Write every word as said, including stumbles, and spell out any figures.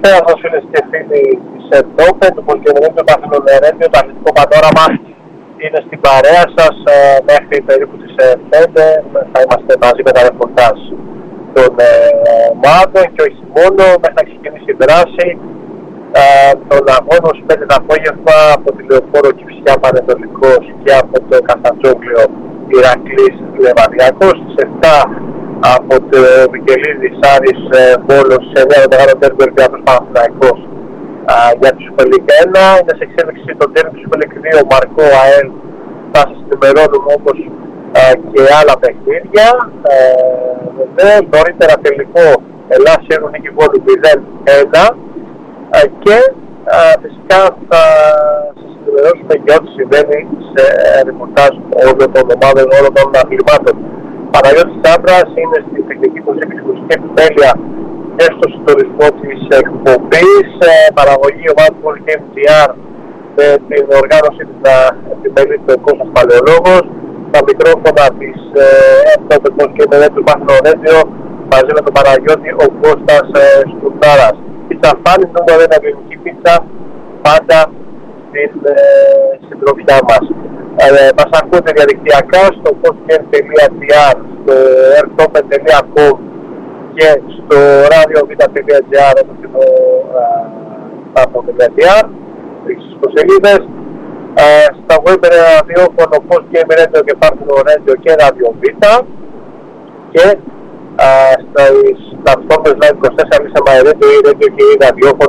Καλησπέρα σας φίλες και φίλοι της ΕΤΟΠΕ, του Πολυκεντρικού του Παθηνών Ρέντιο. Το αθλητικό πατόραμα είναι στην παρέα σας ε, μέχρι περίπου τις ε, πέντε. Θα είμαστε μαζί με τα ρεπορτάζ των ε, ομάδων και όχι μόνο, μέχρι να ξεκινήσει η δράση ε, των αγώνων στις πέντε το απόγευμα από τη Λεωφόρο Κυψιά Πανετολικός και από το Καστατσόγλιο Ηρακλής Λεβαδιακός. Στις επτά από το Βικελίδης Άρης Βόλος, σε εννιά το μεγάλο τέρμι Ολυμπιακός Παναθηναϊκός για τη Super League ένα. Είναι σε εξέλιξη το τέρμι του Super League δύο, Μαρκό ΑΕΛ. Θα σας ενημερώνουμε όπως και άλλα παιχνίδια. Βεβαίως, νωρίτερα τελικό Ελλάς Ήρου Νίκη Βόλου μηδέν ένα και φυσικά θα σας ενημερώσουμε και ό,τι συμβαίνει σε ρεπορτάζ όλων των ομάδων, όλων των αθλημάτων. Παναγιώτης Τσάμπρας είναι στην τεχνική προσέγγιση μουσική επιμέλεια και στο συντονισμό της εκπομπής. Παραγωγή ομάδα του Πολυκέντρου εμ τζι αρ με την οργάνωση της να επιμελείται ο Κώστας Παλαιολόγος. Τα μικρόφωνα της ΕΤΟΠΕ Πολυκέντρου του Παθηνών Ρέντιο μαζί με τον Παναγιώτη ο Κώστας Στουρτάρας. Πίτσα Φάνη, νούμερο ένα ελληνική πίτσα, πάντα στην ε, συντροφιά μας. Ε, μας ακούτε διαδικτυακά στο podcast τελεία τζι αρ, στο ερτόπε τελεία κομ και στο ραδιοβ τελεία τζι αρ όπως και το σταθμό τελεία τζι αρ, τις ιστοσελίδες. Ε, στα web ραδιόφωνο Postgame Radio και Parthenon Radio και Radio Β και ε, στις πλατφόρμες Live είκοσι τέσσερα, Lisa My Radio ή Radio και ή ραδιόφωνο